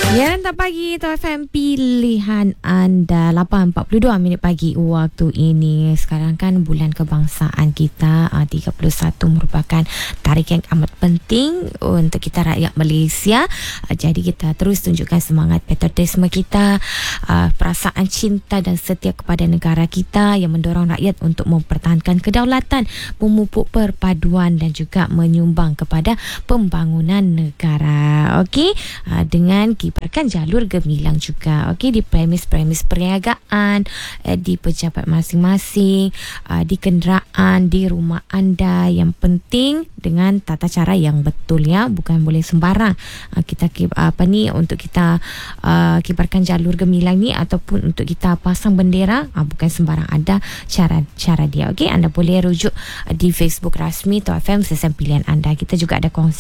Ya, rantau pagi Tuan FM pilihan anda 8.42 minit pagi waktu ini. Sekarang kan bulan kebangsaan kita 31 merupakan tarikh yang amat penting untuk kita rakyat Malaysia. Jadi kita terus tunjukkan semangat patriotisme kita, perasaan cinta dan setia kepada negara kita yang mendorong rakyat untuk mempertahankan kedaulatan, memupuk perpaduan dan juga menyumbang kepada pembangunan negara. Okey, dengan kibarkan jalur gemilang juga, okey, di premis-premis perniagaan, di pejabat masing-masing, di kenderaan, di rumah anda. Yang penting dengan tata cara yang betul, ya, bukan boleh sembarang kita untuk kita kibarkan jalur gemilang ni ataupun untuk kita pasang bendera, bukan sembarang, ada cara dia. Okey, anda boleh rujuk di Facebook rasmi Tuan FM Sesian Pilihan Anda. Kita juga ada kongsi